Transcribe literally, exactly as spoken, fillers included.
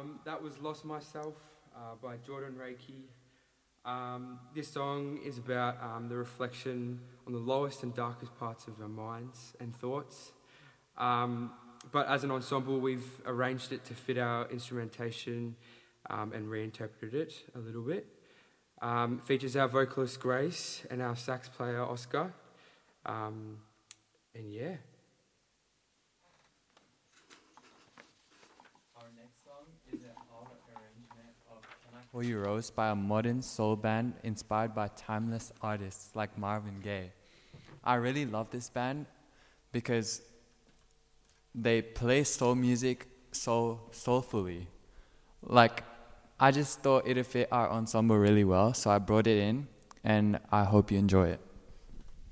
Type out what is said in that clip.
Um, that was Lost Myself uh, by Jordan Reiki. Um, this song is about um, the reflection on the lowest and darkest parts of our minds and thoughts. Um, but as an ensemble, we've arranged it to fit our instrumentation um, and reinterpreted it a little bit. Um, it features our vocalist Grace and our sax player Oscar. Um, and yeah. Our next song is an all arrangement of Can I Call You Rose by a modern soul band inspired by timeless artists like Marvin Gaye. I really love this band because they play soul music so soulfully. Like, I just thought it'd fit our ensemble really well, so I brought it in, and I hope you enjoy it.